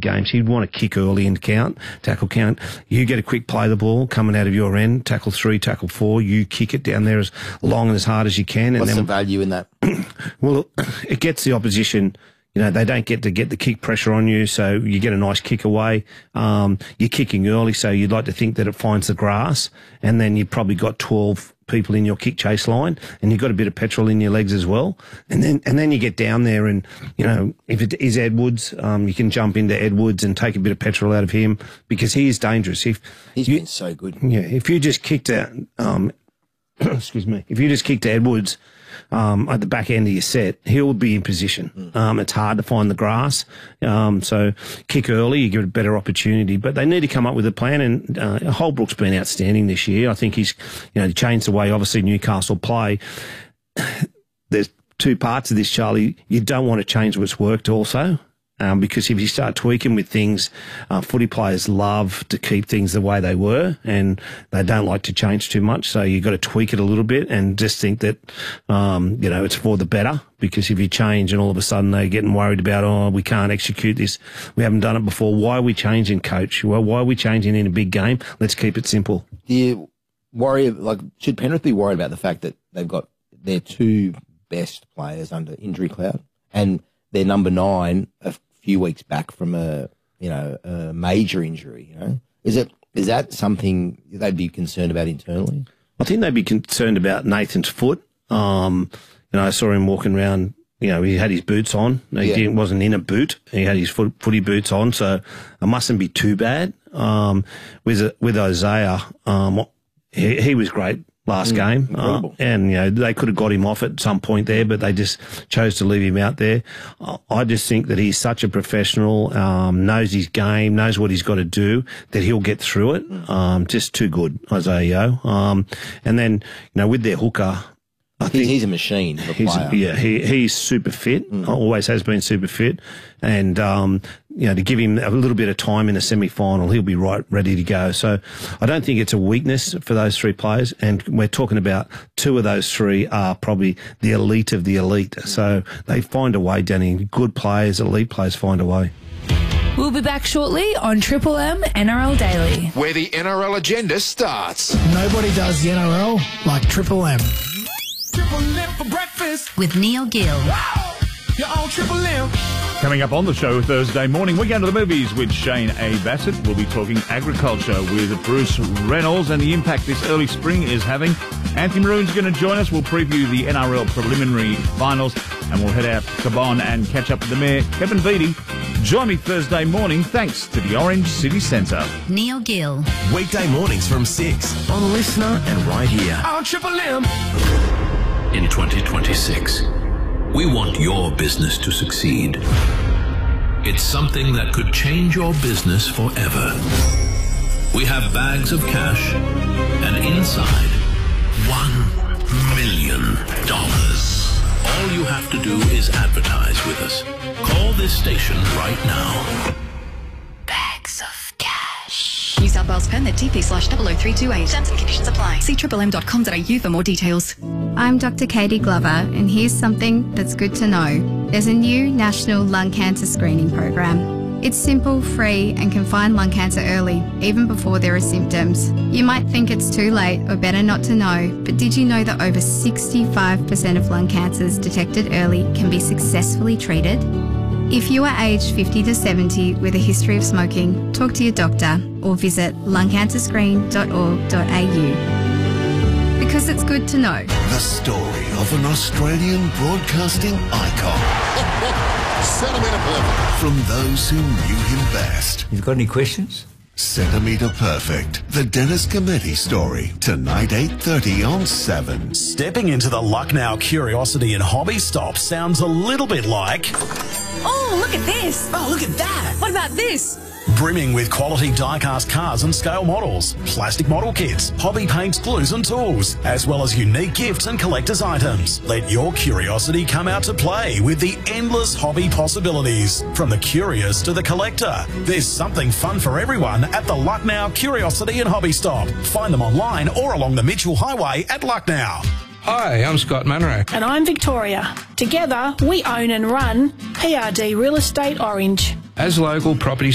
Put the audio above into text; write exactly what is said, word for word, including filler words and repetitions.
games, he'd want to kick early and count, tackle count. You get a quick play the ball coming out of your end, tackle three, tackle four. You kick it down there as long and as hard as you can. And What's then, the value in that? Well, it gets the opposition. You know, they don't get to get the kick pressure on you, so you get a nice kick away. Um, you're kicking early, so you'd like to think that it finds the grass, and then you've probably got twelve people in your kick chase line, and you've got a bit of petrol in your legs as well. And then and then you get down there, and, you know, if it is Edwards, um, you can jump into Edwards and take a bit of petrol out of him, because he is dangerous. If He's you, been so good. Yeah, if you just kicked out, um, excuse me, if you just kicked Edwards, Um, at the back end of your set, he'll be in position. Um, it's hard to find the grass. Um, so kick early, you give it a better opportunity. But they need to come up with a plan, and uh, Holbrook's been outstanding this year. I think he's, you know, changed the way, obviously, Newcastle play. There's two parts of this, Charlie. You don't want to change what's worked also. Um, because if you start tweaking with things, uh, footy players love to keep things the way they were, and they don't like to change too much. So you've got to tweak it a little bit and just think that, um, you know, it's for the better. Because if you change and all of a sudden they're getting worried about, oh, we can't execute this, we haven't done it before. Why are we changing, coach? Well, why are we changing in a big game? Let's keep it simple. Do you worry, like, should Penrith be worried about the fact that they've got their two best players under injury cloud, and their number nine a few weeks back from a, you know, a major injury, you know? Is it, is that something they'd be concerned about internally? I think they'd be concerned about Nathan's foot. Um, you know, I saw him walking around, you know, he had his boots on. He Yeah. didn't, wasn't in a boot. He had his foot, footy boots on, so it mustn't be too bad. Um, with, with Isaiah, um, he, he was great last mm, game. Incredible. Uh, and, you know, they could have got him off at some point there, but they just chose to leave him out there. I just think that he's such a professional, um, knows his game, knows what he's got to do, that he'll get through it. Um, just too good, Isaiah Yeo. Um, and then, you know, with their hooker, I think he's, he's a machine of a he's, player. yeah, he, he's super fit, Mm. always has been super fit. And, um, you know, to give him a little bit of time in the semi-final, he'll be right ready to go. So I don't think it's a weakness for those three players. And we're talking about two of those three are probably the elite of the elite. So they find a way, Danny. Good players, elite players find a way. We'll be back shortly on Triple M N R L Daily, where the N R L agenda starts. Nobody does the N R L like Triple M. Triple M for breakfast with Neil Gill. Wow. You're on Triple M. Coming up on the show Thursday morning, we go to the movies with Shane A. Bassett. We'll be talking agriculture with Bruce Reynolds and the impact this early spring is having. Anthony Maroon's going to join us. We'll preview the N R L preliminary finals, and we'll head out to Cabon and catch up with the Mayor, Kevin Beattie. Join me Thursday morning thanks to the Orange City Centre. Neil Gill. Weekday mornings from six on Listener and right here on Triple M. In twenty twenty-six, we want your business to succeed. It's something that could change your business forever. We have bags of cash, and inside, one million dollars. All you have to do is advertise with us. Call this station right now. Bags of cash. New South Wales permit T P slash double oh three two eight. Terms and conditions apply. See triple m dot com dot a u for more details. I'm Doctor Katie Glover, and here's something that's good to know. There's a new national lung cancer screening program. It's simple, free, and can find lung cancer early, even before there are symptoms. You might think it's too late or better not to know, but did you know that over sixty-five percent of lung cancers detected early can be successfully treated? If you are aged fifty to seventy with a history of smoking, talk to your doctor or visit lung cancer screen dot org dot a u. Because it's good to know. The story of an Australian broadcasting icon. Centimetre Perfect. From those who knew him best. You've got any questions? Centimetre Perfect. The Dennis Cometti story. Tonight, eight thirty on seven. Stepping into the Lucknow Curiosity and Hobby Stop sounds a little bit like... Oh, look at this. Oh, look at that. What about this? Brimming with quality die-cast cars and scale models, plastic model kits, hobby paints, glues and tools, as well as unique gifts and collector's items. Let your curiosity come out to play with the endless hobby possibilities. From the curious to the collector, there's something fun for everyone at the Lucknow Curiosity and Hobby Stop. Find them online or along the Mitchell Highway at Lucknow. Hi, I'm Scott Munro. And I'm Victoria. Together, we own and run P R D Real Estate Orange. As local property